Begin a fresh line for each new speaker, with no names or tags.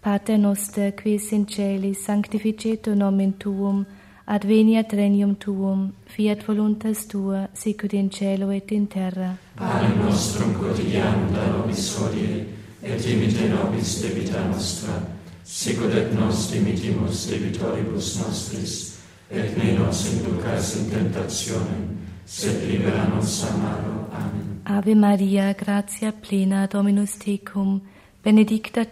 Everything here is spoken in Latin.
Pater noster, qui es in celis, sanctificetur nomen tuum, adveniat regnum tuum, fiat voluntas tua, sicut in cielo et in terra.
Panem nostrum quotidianum da nobis hodie, et dimite nobis debita nostra, sicut et nos dimittimus debitoribus nostris, et ne nos inducas in tentationem, sed libera nos a malo. Amen.
Ave Maria, gratia plena, Dominus tecum, benedicta